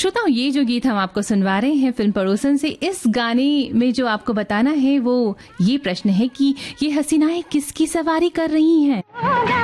श्रोताओं, ये जो गीत हम आपको सुनवा रहे हैं फिल्म पड़ोसन से, इस गाने में जो आपको बताना है वो ये प्रश्न है कि ये हसीनाएं किसकी सवारी कर रही हैं।